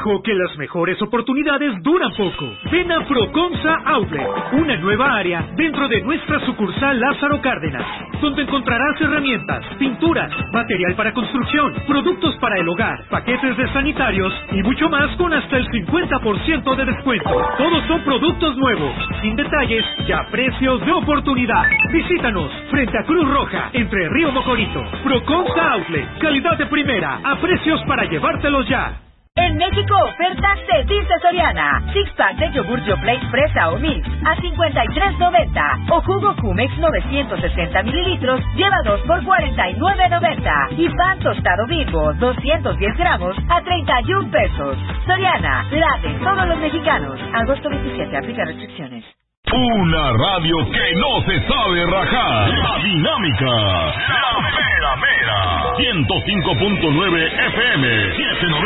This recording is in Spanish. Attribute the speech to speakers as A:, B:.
A: dijo que las mejores oportunidades duran poco. Ven a Proconsa Outlet, una nueva área dentro de nuestra sucursal Lázaro Cárdenas, donde encontrarás herramientas, pinturas, material para construcción, productos para el hogar, paquetes de sanitarios y mucho más con hasta el 50% de descuento. Todos son productos nuevos, sin detalles y a precios de oportunidad. Visítanos frente a Cruz Roja, entre Río Mocorito. Proconsa Outlet, calidad de primera, a precios para llevártelos ya.
B: En México, ofertas de Dice Soriana. Six pack de yogur Yoplait fresa o mix a $53.90. O jugo Jumex 960 mililitros, lleva 2 por $49.90. Y pan tostado Bimbo, 210 gramos a $31. Soriana, la de todos los mexicanos. Agosto 27, aplica restricciones.
C: Una radio que no se sabe rajar. La Dinámica. La Mera Mera. 105.9 FM. 790